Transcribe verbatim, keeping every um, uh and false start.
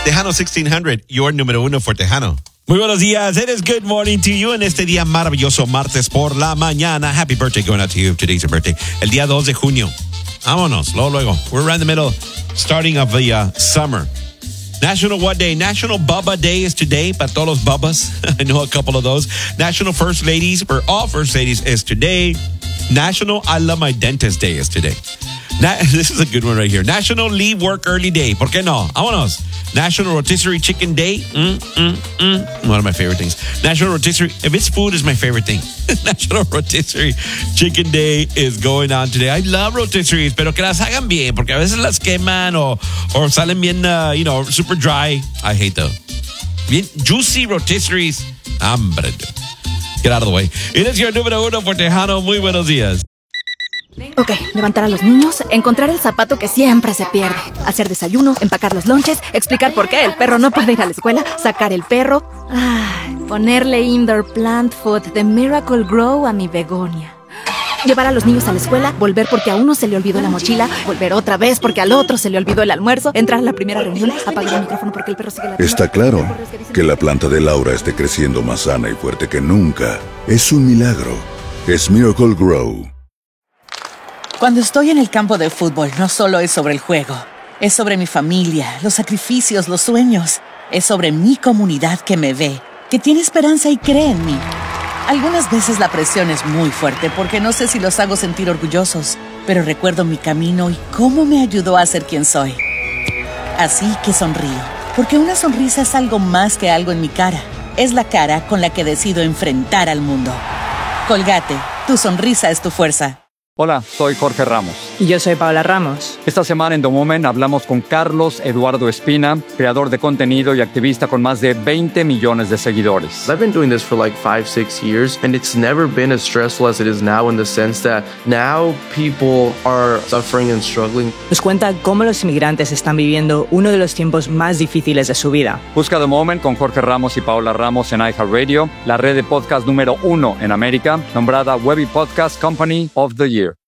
Tejano sixteen hundred, your número uno for Tejano. Muy buenos días. It is good morning to you en este día maravilloso, martes por la mañana. Happy birthday going out to you. Today's your birthday. El día dos de junio. Vámonos, luego, luego. We're around the middle, starting of the uh, summer. National what day? National Bubba Day is today. Para todos los Bubbas. I know a couple of those. National First Ladies, for all First Ladies, is today. National I Love My Dentist Day is today. Na- this is a good one right here. National Leave Work Early Day. ¿Por qué no? Vámonos. National Rotisserie Chicken Day. Mm, mm, mm. One of my favorite things. National Rotisserie. If it's food, is my favorite thing. National Rotisserie Chicken Day is going on today. I love rotisseries, pero que las hagan bien, porque a veces las queman o, o salen bien, uh, you know, super dry. I hate those. Bien juicy rotisseries. Hambre. Get out of the way. It is your número uno for Tejano. Muy buenos días. Ok, levantar a los niños, encontrar el zapato que siempre se pierde, hacer desayuno, empacar los lonches, explicar por qué el perro no puede ir a la escuela, sacar el perro, ay, ponerle indoor plant food de Miracle Grow a mi begonia. Llevar a los niños a la escuela, volver porque a uno se le olvidó la mochila, volver otra vez porque al otro se le olvidó el almuerzo, entrar a la primera reunión, apagar el micrófono porque el perro sigue la... Está claro que la planta de Laura esté creciendo más sana y fuerte que nunca. Es un milagro. Es Miracle Grow. Cuando estoy en el campo de fútbol, no solo es sobre el juego. Es sobre mi familia, los sacrificios, los sueños. Es sobre mi comunidad que me ve, que tiene esperanza y cree en mí. Algunas veces la presión es muy fuerte porque no sé si los hago sentir orgullosos, pero recuerdo mi camino y cómo me ayudó a ser quien soy. Así que sonrío, porque una sonrisa es algo más que algo en mi cara. Es la cara con la que decido enfrentar al mundo. Colgate, tu sonrisa es tu fuerza. Hola, soy Jorge Ramos. Y yo soy Paola Ramos. Esta semana en The Moment hablamos con Carlos Eduardo Espina, creador de contenido y activista con más de veinte millones de seguidores. I've been doing this for like five, six years, and it's never been as stressful as it is now in the sense that now people are suffering and struggling. Nos cuenta cómo los inmigrantes están viviendo uno de los tiempos más difíciles de su vida. Busca The Moment con Jorge Ramos y Paola Ramos en iHeartRadio, la red de podcast número uno en América, nombrada Webby Podcast Company of the Year.